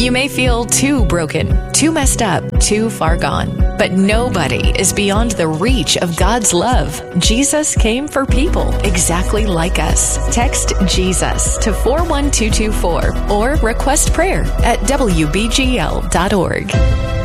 You may feel too broken, too messed up, too far gone. But nobody is beyond the reach of God's love. Jesus came for people exactly like us. Text Jesus to 41224 or request prayer at WBGL.org.